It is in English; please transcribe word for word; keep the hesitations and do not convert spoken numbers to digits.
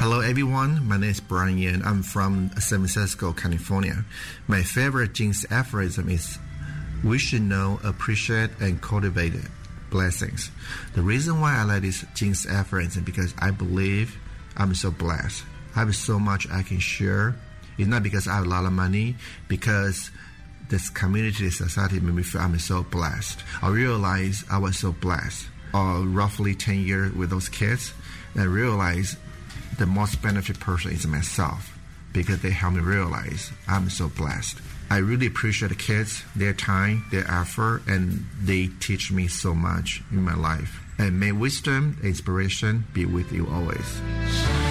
Hello everyone, my name is Brian Yan. I'm from San Francisco, California. My favorite Jin's aphorism is, we should know, appreciate, and cultivate blessings. The reason why I like this Jin's aphorism is because I believe I'm so blessed. I have so much I can share. It's not because I have a lot of money, because this community, this society made me feel I'm so blessed. I realized I was so blessed. Uh, roughly ten years with those kids, and I realized the most benefit person is myself, because they help me realize I'm so blessed. I really appreciate the kids, their time, their effort, and they teach me so much in my life. And may wisdom and inspiration be with you always.